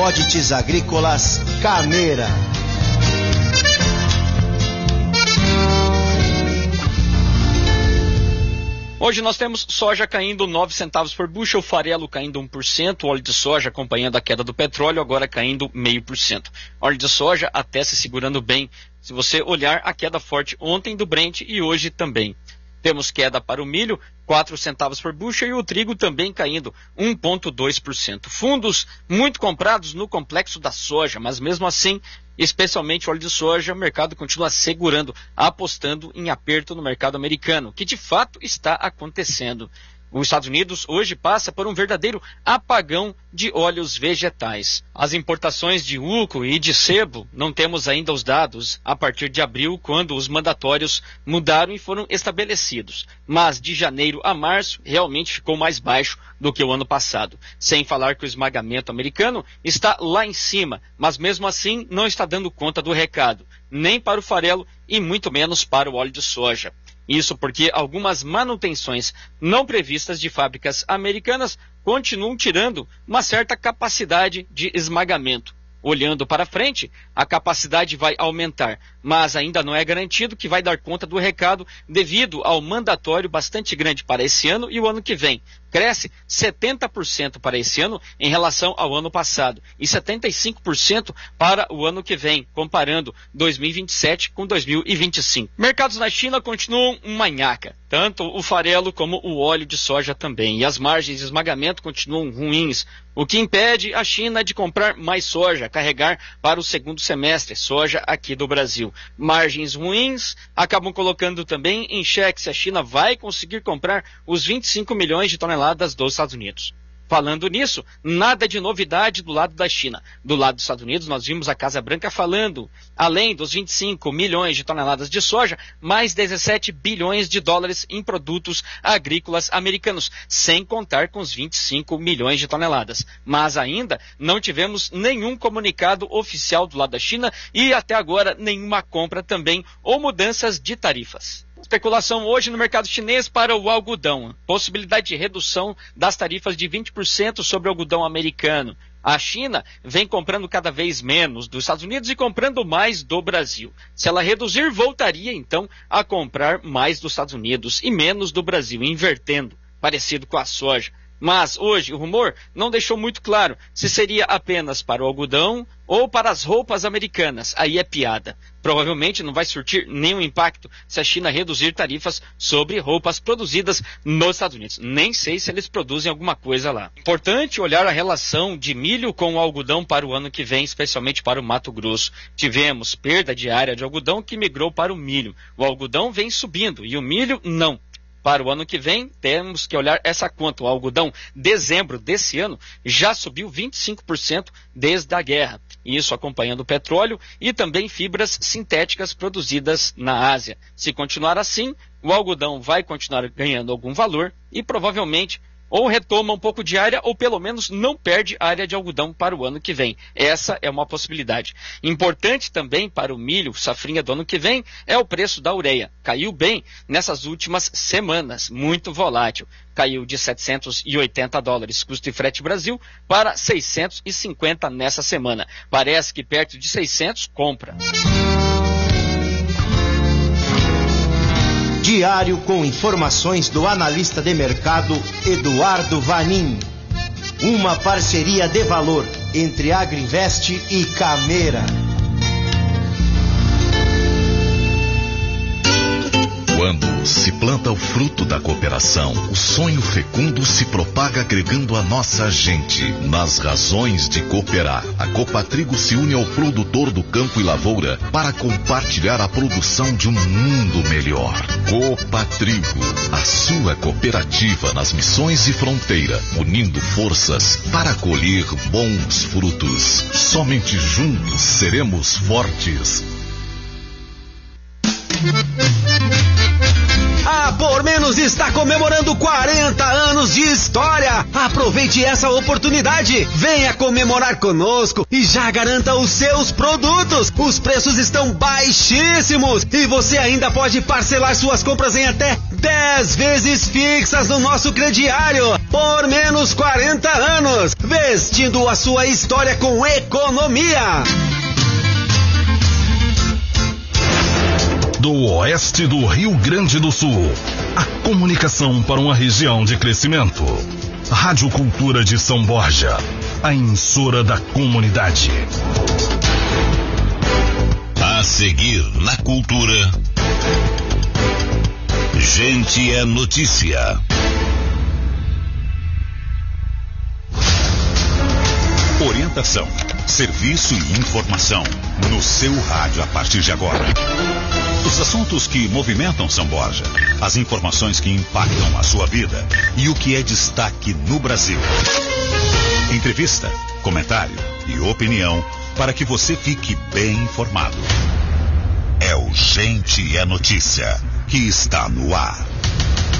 Commodities Agrícolas Cameira. Hoje nós temos soja caindo 9 centavos por bushel, farelo caindo 1%, óleo de soja acompanhando a queda do petróleo, agora caindo 0,5%. Óleo de soja até se segurando bem, se você olhar a queda forte ontem do Brent e hoje também. Temos queda para o milho, 4 centavos por bushel, e o trigo também caindo 1,2%. Fundos muito comprados no complexo da soja, mas mesmo assim, especialmente óleo de soja, o mercado continua segurando, apostando em aperto no mercado americano, que de fato está acontecendo. Os Estados Unidos hoje passa por um verdadeiro apagão de óleos vegetais. As importações de úco e de sebo, não temos ainda os dados a partir de abril, quando os mandatórios mudaram e foram estabelecidos. Mas de janeiro a março realmente ficou mais baixo do que o ano passado. Sem falar que o esmagamento americano está lá em cima, mas mesmo assim não está dando conta do recado, nem para o farelo e muito menos para o óleo de soja. Isso porque algumas manutenções não previstas de fábricas americanas continuam tirando uma certa capacidade de esmagamento. Olhando para frente, a capacidade vai aumentar, mas ainda não é garantido que vai dar conta do recado devido ao mandatório bastante grande para esse ano e o ano que vem. Cresce 70% para esse ano em relação ao ano passado e 75% para o ano que vem, comparando 2027 com 2025. Mercados na China continuam uma nhaca, tanto o farelo como o óleo de soja também, e as margens de esmagamento continuam ruins, o que impede a China de comprar mais soja, carregar para o segundo semestre, soja aqui do Brasil. Margens ruins acabam colocando também em xeque se a China vai conseguir comprar os 25 milhões de toneladas dos Estados Unidos. Falando nisso, nada de novidade do lado da China. Do lado dos Estados Unidos, nós vimos a Casa Branca falando, além dos 25 milhões de toneladas de soja, mais 17 bilhões de dólares em produtos agrícolas americanos, sem contar com os 25 milhões de toneladas. Mas ainda não tivemos nenhum comunicado oficial do lado da China e até agora nenhuma compra também ou mudanças de tarifas. Especulação hoje no mercado chinês para o algodão. Possibilidade de redução das tarifas de 20% sobre o algodão americano. A China vem comprando cada vez menos dos Estados Unidos e comprando mais do Brasil. Se ela reduzir, voltaria então a comprar mais dos Estados Unidos e menos do Brasil, invertendo, parecido com a soja. Mas hoje o rumor não deixou muito claro se seria apenas para o algodão ou para as roupas americanas. Aí é piada. Provavelmente não vai surtir nenhum impacto se a China reduzir tarifas sobre roupas produzidas nos Estados Unidos. Nem sei se eles produzem alguma coisa lá. Importante olhar a relação de milho com o algodão para o ano que vem, especialmente para o Mato Grosso. Tivemos perda de área de algodão que migrou para o milho. O algodão vem subindo e o milho não. Para o ano que vem, temos que olhar essa conta. O algodão, dezembro desse ano, já subiu 25% desde a guerra. Isso acompanhando o petróleo e também fibras sintéticas produzidas na Ásia. Se continuar assim, o algodão vai continuar ganhando algum valor e provavelmente ou retoma um pouco de área ou pelo menos não perde área de algodão para o ano que vem. Essa é uma possibilidade. Importante também para o milho, safrinha do ano que vem, é o preço da ureia. Caiu bem nessas últimas semanas, muito volátil. Caiu de $780, custo e frete Brasil, para 650 nessa semana. Parece que perto de 600 compra. Diário com informações do analista de mercado Eduardo Vanin. Uma parceria de valor entre Agriinvest e Cameira. Quando se planta o fruto da cooperação, o sonho fecundo se propaga agregando a nossa gente nas razões de cooperar. A Copatrigo se une ao produtor do campo e lavoura para compartilhar a produção de um mundo melhor. Copatrigo, a sua cooperativa nas missões e fronteira, unindo forças para colher bons frutos. Somente juntos seremos fortes. A Por Menos está comemorando 40 anos de história. Aproveite essa oportunidade. Venha comemorar conosco e já garanta os seus produtos. Os preços estão baixíssimos e você ainda pode parcelar suas compras em até 10 vezes fixas no nosso crediário. Por Menos 40 anos, vestindo a sua história com economia. Do oeste do Rio Grande do Sul, a comunicação para uma região de crescimento. Rádio Cultura de São Borja, a emissora da comunidade. A seguir na Cultura, Gente é Notícia. Orientação, serviço e informação no seu rádio a partir de agora. Os assuntos que movimentam São Borja, as informações que impactam a sua vida e o que é destaque no Brasil. Entrevista, comentário e opinião para que você fique bem informado. É o Gente é Notícia que está no ar.